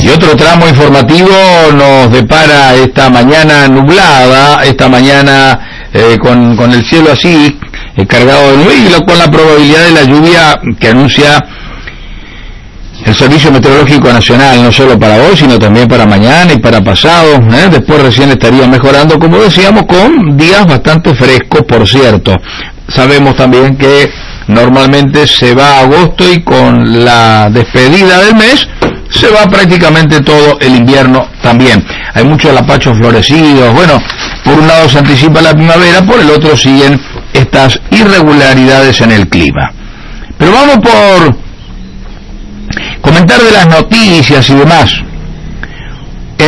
Y otro tramo informativo nos depara esta mañana nublada, esta mañana con el cielo así, cargado de nubes, y con la probabilidad de la lluvia que anuncia el Servicio Meteorológico Nacional, no solo para hoy, sino también para mañana y para pasado. Después recién estaría mejorando, como decíamos, con días bastante frescos, por cierto. Sabemos también que normalmente se va a agosto y con la despedida del mes se va prácticamente todo el invierno también. Hay muchos lapachos florecidos. Bueno, por un lado se anticipa la primavera, por el otro siguen estas irregularidades en el clima. Pero vamos por comentar de las noticias y demás. En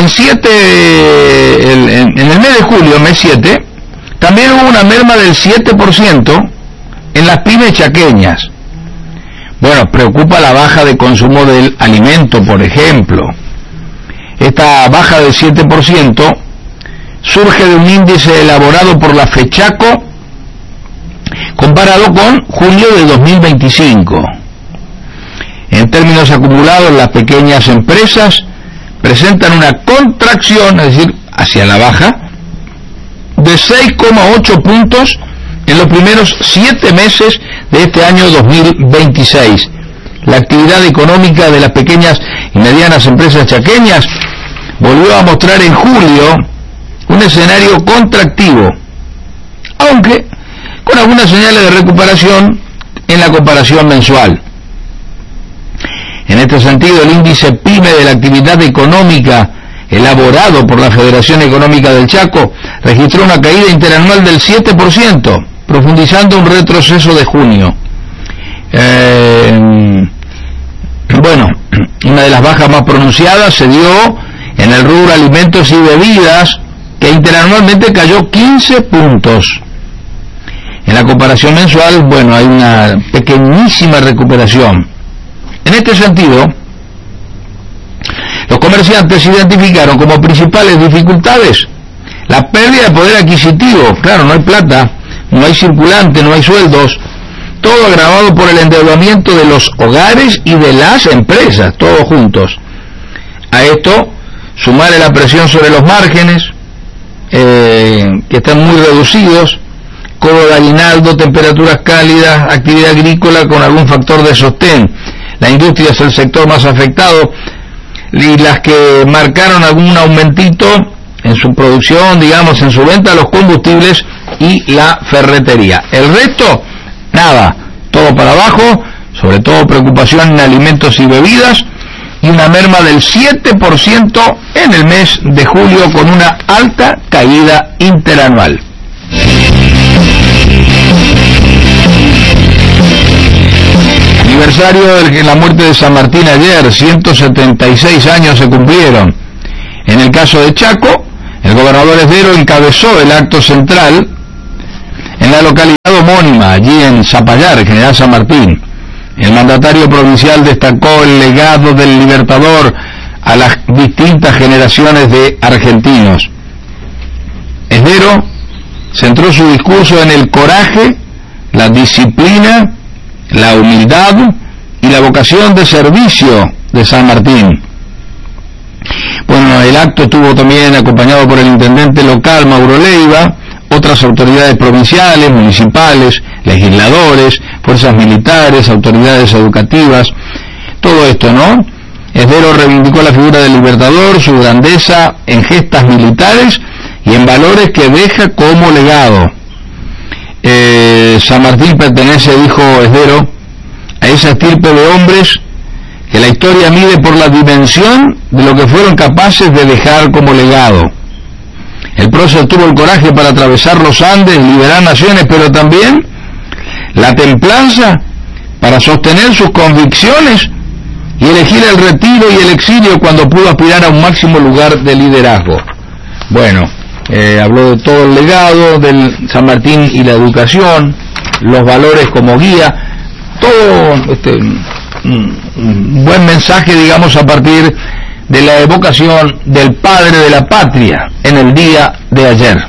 el mes de julio, mes 7, también hubo una merma del 7% en las pymes chaqueñas. Bueno, preocupa la baja de consumo del alimento, por ejemplo. Esta baja del 7% surge de un índice elaborado por la FECHACO comparado con julio de 2025. En términos acumulados, las pequeñas empresas presentan una contracción, es decir, hacia la baja, de 6,8 puntos en los primeros 7 meses de este año 2026. La actividad económica de las pequeñas y medianas empresas chaqueñas volvió a mostrar en julio un escenario contractivo, aunque con algunas señales de recuperación en la comparación mensual. En este sentido, el índice PYME de la actividad económica elaborado por la Federación Económica del Chaco registró una caída interanual del 7%, profundizando un retroceso de junio. Bueno, una de las bajas más pronunciadas se dio en el rubro alimentos y bebidas, que interanualmente cayó 15 puntos. En la comparación mensual, bueno, hay una pequeñísima recuperación. En este sentido, los comerciantes identificaron como principales dificultades la pérdida de poder adquisitivo. Claro, no hay plata, no hay circulante, no hay sueldos, todo agravado por el endeudamiento de los hogares y de las empresas, todos juntos. A esto, sumarle la presión sobre los márgenes, que están muy reducidos, cobro de aguinaldo, temperaturas cálidas, actividad agrícola con algún factor de sostén. La industria es el sector más afectado y las que marcaron algún aumentito en su producción, digamos, en su venta, los combustibles y la ferretería. El resto, nada, todo para abajo, sobre todo preocupación en alimentos y bebidas, y una merma del 7% en el mes de julio con una alta caída interanual. Aniversario de la muerte de San Martín ayer, 176 años se cumplieron. En el caso de Chaco, el gobernador Esdero encabezó el acto central en la localidad homónima, allí en Zapallar, General San Martín. El mandatario provincial destacó el legado del Libertador a las distintas generaciones de argentinos. Esdero centró su discurso en el coraje, la disciplina, la humildad y la vocación de servicio de San Martín. Bueno, el acto estuvo también acompañado por el intendente local, Mauro Leiva, otras autoridades provinciales, municipales, legisladores, fuerzas militares, autoridades educativas, todo esto, ¿no? Esdero reivindicó la figura del Libertador, su grandeza en gestas militares y en valores que deja como legado. San Martín pertenece, dijo Esdero, a esa estirpe de hombres que la historia mide por la dimensión de lo que fueron capaces de dejar como legado. El prócer tuvo el coraje para atravesar los Andes, liberar naciones, pero también la templanza para sostener sus convicciones y elegir el retiro y el exilio cuando pudo aspirar a un máximo lugar de liderazgo. Bueno, habló de todo el legado del San Martín y la educación, los valores como guía, todo un buen mensaje, digamos, a partir de la evocación del padre de la patria en el día de ayer.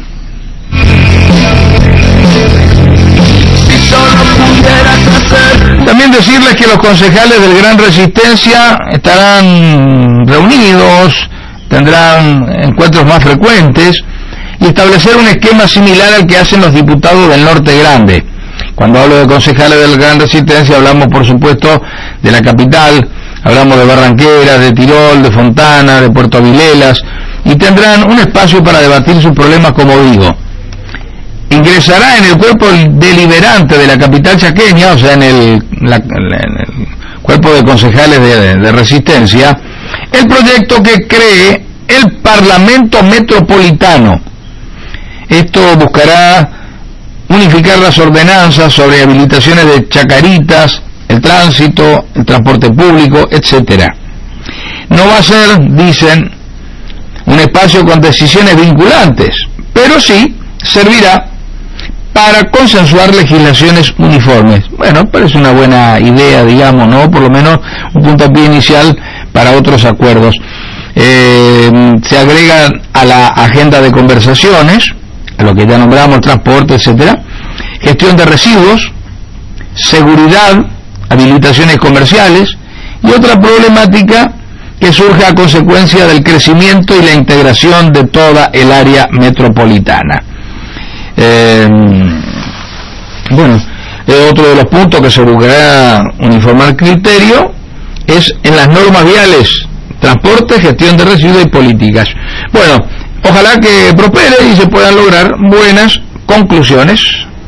También decirles que los concejales del Gran Resistencia estarán reunidos, tendrán encuentros más frecuentes y establecer un esquema similar al que hacen los diputados del Norte Grande. Cuando hablo de concejales de la Gran Resistencia, hablamos por supuesto de la capital, hablamos de Barranqueras, de Tirol, de Fontana, de Puerto Vilelas, y tendrán un espacio para debatir sus problemas, como digo. Ingresará en el cuerpo deliberante de la capital chaqueña, o sea, en el cuerpo de concejales de Resistencia, el proyecto que cree el Parlamento Metropolitano. Esto buscará unificar las ordenanzas sobre habilitaciones de chacaritas, el tránsito, el transporte público, etcétera. No va a ser, dicen, un espacio con decisiones vinculantes, pero sí servirá para consensuar legislaciones uniformes. Bueno, parece una buena idea, digamos, ¿no? Por lo menos un puntapié inicial para otros acuerdos. Se agrega a la agenda de conversaciones, a lo que ya nombramos, transporte, etcétera, gestión de residuos, seguridad, habilitaciones comerciales y otra problemática que surge a consecuencia del crecimiento y la integración de toda el área metropolitana. Otro de los puntos que se buscará uniformar criterio es en las normas viales, transporte, gestión de residuos y políticas. Bueno, ojalá que prospere y se puedan lograr buenas conclusiones.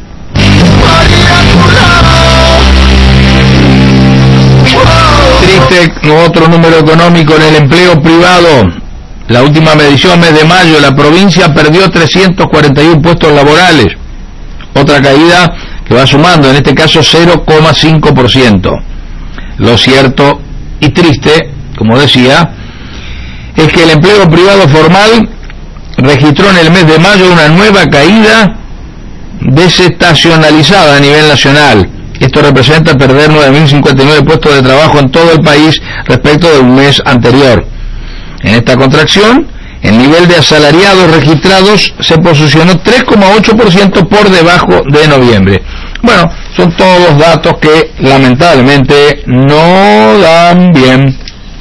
Triste otro número económico en el empleo privado. La última medición, mes de mayo, la provincia perdió 341 puestos laborales. Otra caída que va sumando, en este caso 0,5%. Lo cierto y triste, como decía, es que el empleo privado formal registró en el mes de mayo una nueva caída desestacionalizada a nivel nacional. Esto representa perder 9.059 puestos de trabajo en todo el país respecto de un mes anterior. En esta contracción, el nivel de asalariados registrados se posicionó 3,8% por debajo de noviembre. Bueno, son todos datos que lamentablemente no dan bien.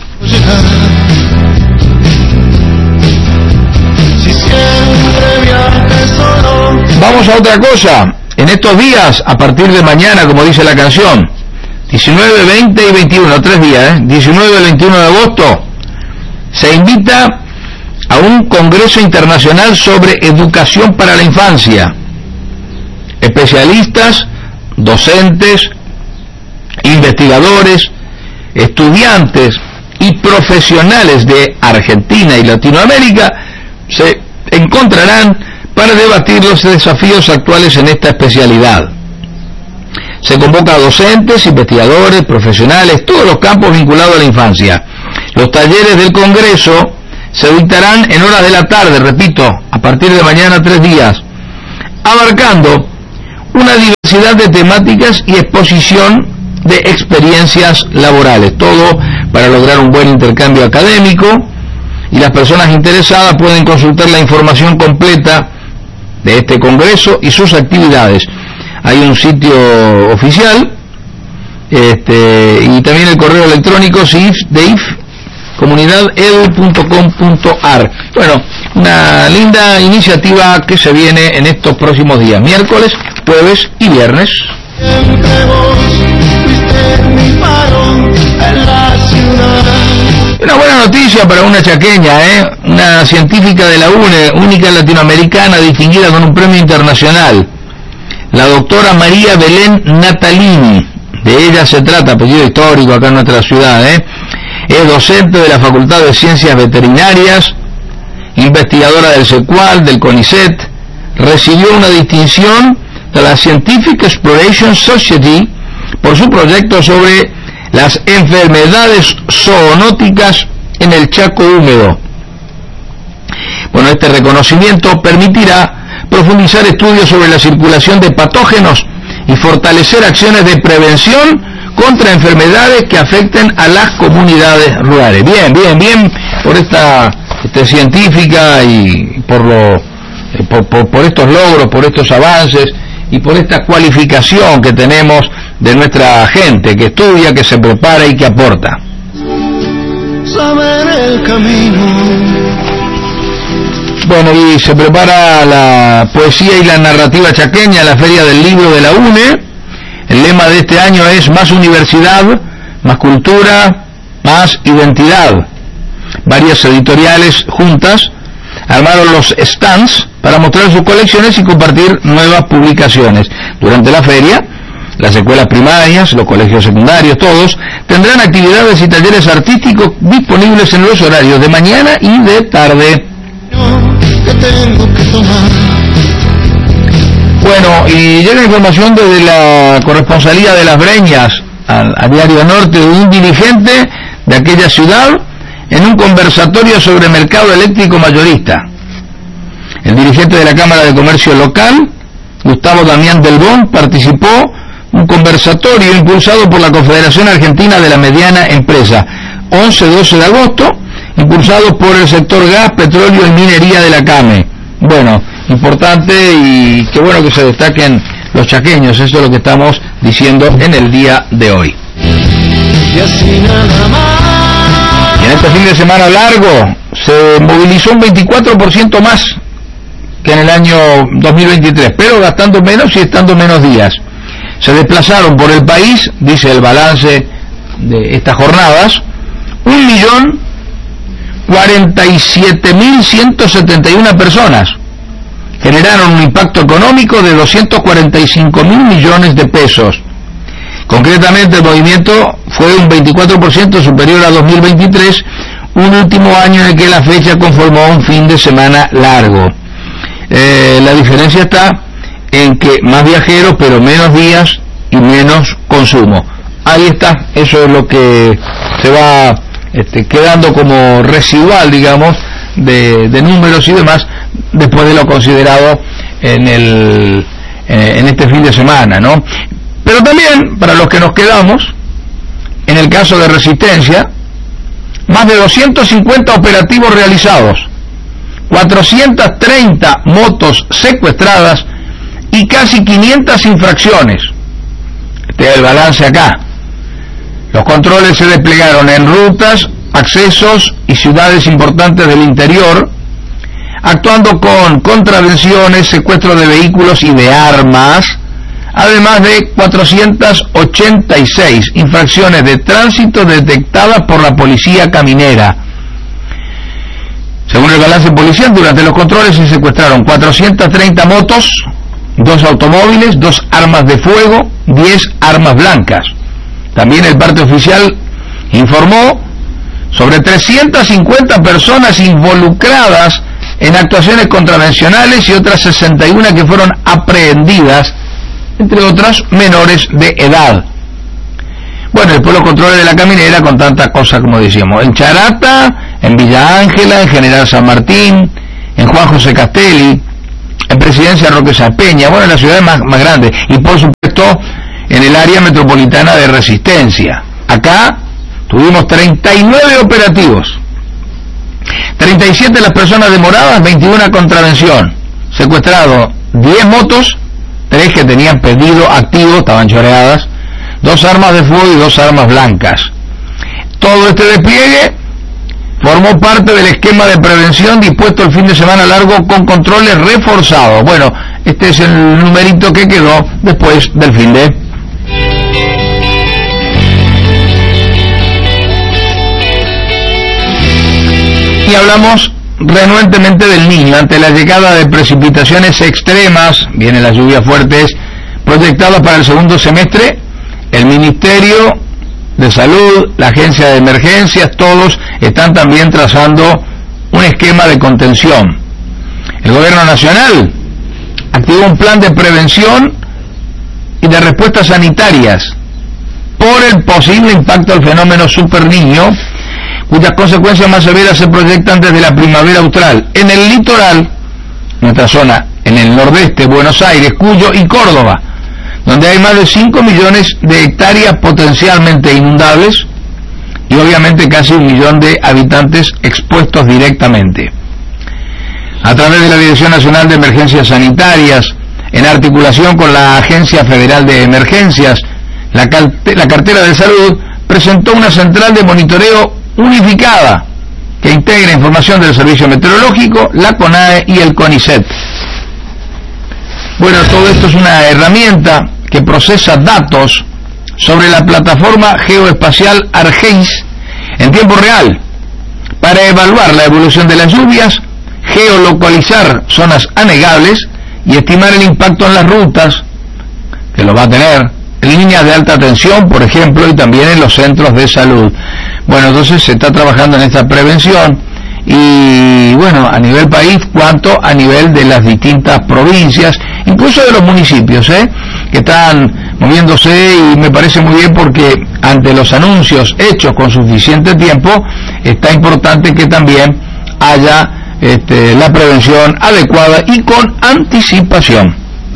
Vamos a otra cosa. En estos días, a partir de mañana, como dice la canción, 19, 20 y 21, 3 días, 19 y 21 de agosto, se invita a un congreso internacional sobre educación para la infancia. Especialistas, docentes, investigadores, estudiantes y profesionales de Argentina y Latinoamérica se encontrarán para debatir los desafíos actuales en esta especialidad. Se convoca a docentes, investigadores, profesionales, todos los campos vinculados a la infancia. Los talleres del Congreso se dictarán en horas de la tarde, repito, a partir de mañana 3 días, abarcando una diversidad de temáticas y exposición de experiencias laborales, todo para lograr un buen intercambio académico, y las personas interesadas pueden consultar la información completa de este congreso y sus actividades. Hay un sitio oficial y también el correo electrónico comunidadedu.com.ar. Bueno, una linda iniciativa que se viene en estos próximos días, miércoles, jueves y viernes. Una buena noticia para una chaqueña, una científica de la UNE, única latinoamericana distinguida con un premio internacional, la doctora María Belén Natalini. De ella se trata, apellido histórico acá en nuestra ciudad, es docente de la Facultad de Ciencias Veterinarias, investigadora del SECUAL, del CONICET, recibió una distinción de la Scientific Exploration Society por su proyecto sobre las enfermedades zoonóticas en el Chaco húmedo. Bueno, este reconocimiento permitirá profundizar estudios sobre la circulación de patógenos y fortalecer acciones de prevención contra enfermedades que afecten a las comunidades rurales. Bien por esta científica y por estos logros, por estos avances y por esta cualificación que tenemos de nuestra gente que estudia, que se prepara y que aporta. el camino. Bueno, y se prepara la poesía y la narrativa chaqueña, la Feria del Libro de la UNE. El lema de este año es más universidad, más cultura, más identidad. Varias editoriales juntas armaron los stands para mostrar sus colecciones y compartir nuevas publicaciones. Durante la feria, las escuelas primarias, los colegios secundarios, todos, tendrán actividades y talleres artísticos disponibles en los horarios de mañana y de tarde. Que tengo que tomar. Bueno, y llega información desde la corresponsalía de Las Breñas a Diario Norte de un dirigente de aquella ciudad en un conversatorio sobre mercado eléctrico mayorista. El dirigente de la Cámara de Comercio local, Gustavo Damián Delbón, participó en un conversatorio impulsado por la Confederación Argentina de la Mediana Empresa, 11-12 de agosto, impulsados por el sector gas, petróleo y minería de la CAME. Bueno, importante y qué bueno que se destaquen los chaqueños, eso es lo que estamos diciendo en el día de hoy. Y así nada más. Y en este fin de semana largo se movilizó un 24% más que en el año 2023, pero gastando menos y estando menos días. Se desplazaron por el país, dice el balance de estas jornadas, 1.047.171 personas. Generaron un impacto económico de 245.000 millones de pesos. Concretamente, el movimiento fue un 24% superior a 2023, un último año en el que la fecha conformó un fin de semana largo. La diferencia está en que más viajeros, pero menos días y menos consumo. Ahí está, eso es lo que se va quedando como residual, digamos, de números y demás, después de lo considerado en este fin de semana, ¿no? Pero también, para los que nos quedamos, en el caso de Resistencia, más de 250 operativos realizados, 430 motos secuestradas y casi 500 infracciones. Este es el balance acá. Los controles se desplegaron en rutas, accesos y ciudades importantes del interior, actuando con contravenciones, secuestro de vehículos y de armas, además de 486 infracciones de tránsito detectadas por la policía caminera. Según el balance policial, durante los controles se secuestraron 430 motos, 2 automóviles, 2 armas de fuego, 10 armas blancas. También el parte oficial informó sobre 350 personas involucradas en actuaciones contravencionales y otras 61 que fueron aprehendidas, entre otras menores de edad. Bueno, después los controles de la caminera con tantas cosas como decíamos, en Charata, en Villa Ángela, en General San Martín, en Juan José Castelli, en Presidencia Roque Sapeña, bueno, en las ciudades más grandes, y por supuesto en el área metropolitana de Resistencia. Acá tuvimos 39 operativos, 37 las personas demoradas, 21 contravención, secuestrado 10 motos, 3 que tenían pedido activo, estaban choreadas, 2 armas de fuego y 2 armas blancas. Todo este despliegue formó parte del esquema de prevención dispuesto el fin de semana largo con controles reforzados. Bueno, este es el numerito que quedó después del fin de... Y hablamos renuentemente del Niño. Ante la llegada de precipitaciones extremas, vienen las lluvias fuertes proyectadas para el segundo semestre, el Ministerio de Salud, la Agencia de Emergencias, todos están también trazando un esquema de contención. El Gobierno Nacional activó un plan de prevención y de respuestas sanitarias por el posible impacto del fenómeno Super Niño, cuyas consecuencias más severas se proyectan desde la primavera austral en el litoral, nuestra zona, en el nordeste, Buenos Aires, Cuyo y Córdoba, donde hay más de 5 millones de hectáreas potencialmente inundables y obviamente casi 1 millón de habitantes expuestos directamente. A través de la Dirección Nacional de Emergencias Sanitarias, en articulación con la Agencia Federal de Emergencias, la cartera de salud presentó una central de monitoreo unificada que que integra información del Servicio Meteorológico, la CONAE y el CONICET. Bueno, todo esto es una herramienta que procesa datos sobre la plataforma geoespacial ARGEIS en tiempo real para evaluar la evolución de las lluvias, geolocalizar zonas anegables y estimar el impacto en las rutas que lo va a tener, en líneas de alta tensión, por ejemplo, y también en los centros de salud. Bueno, entonces se está trabajando en esta prevención y, bueno, a nivel país, cuanto a nivel de las distintas provincias, incluso de los municipios, que están moviéndose, y me parece muy bien porque ante los anuncios hechos con suficiente tiempo, está importante que también haya la prevención adecuada y con anticipación.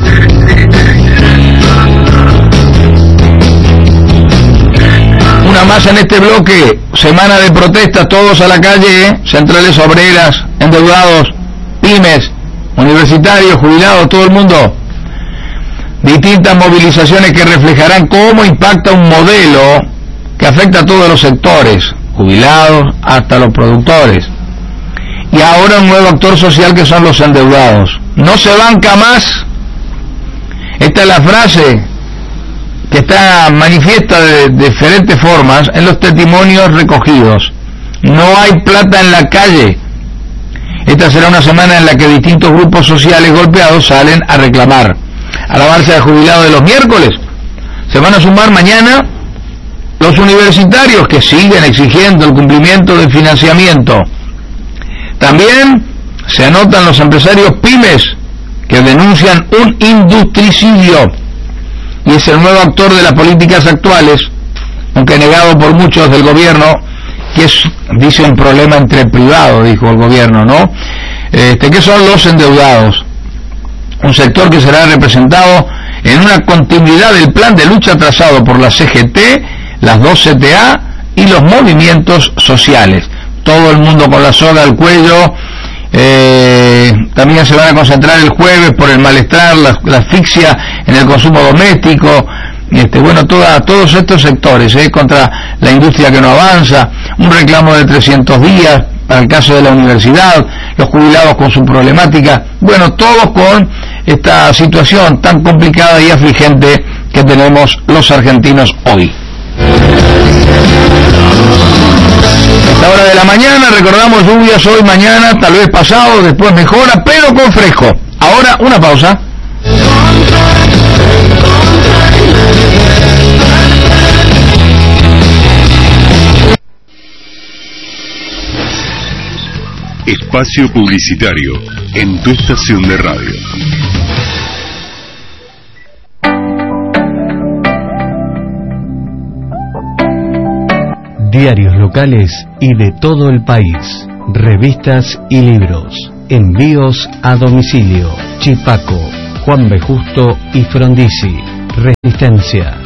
Una más en este bloque, semana de protestas, todos a la calle, centrales obreras, endeudados, pymes, universitarios, jubilados, todo el mundo. Distintas movilizaciones que reflejarán cómo impacta un modelo que afecta a todos los sectores, jubilados hasta los productores. Y ahora un nuevo actor social que son los endeudados. No se banca más. Esta es la frase que está manifiesta de diferentes formas en los testimonios recogidos. No hay plata en la calle. Esta será una semana en la que distintos grupos sociales golpeados salen a reclamar. A la marcha de jubilados de los miércoles se van a sumar mañana los universitarios, que siguen exigiendo el cumplimiento del financiamiento. También se anotan los empresarios pymes, que denuncian un industricidio, y es el nuevo actor de las políticas actuales, aunque negado por muchos del gobierno, que es, dice, un problema entre el privado, dijo el gobierno, ¿no? ¿Qué son los endeudados? Un sector que será representado en una continuidad del plan de lucha trazado por la CGT, las dos CTA y los movimientos sociales. Todo el mundo con la soga al cuello. También se van a concentrar el jueves por el malestar, la asfixia en el consumo doméstico, bueno, todos estos sectores, contra la industria que no avanza, un reclamo de 300 días para el caso de la universidad, los jubilados con su problemática, bueno, todos con esta situación tan complicada y afligente que tenemos los argentinos hoy. Esta hora de la mañana, recordamos, lluvias hoy, mañana, tal vez pasado, después mejora, pero con fresco. Ahora una pausa. Espacio publicitario en tu estación de radio. Diarios locales y de todo el país, revistas y libros, envíos a domicilio. Chipaco, Juan B. Justo y Frondizi. Resistencia.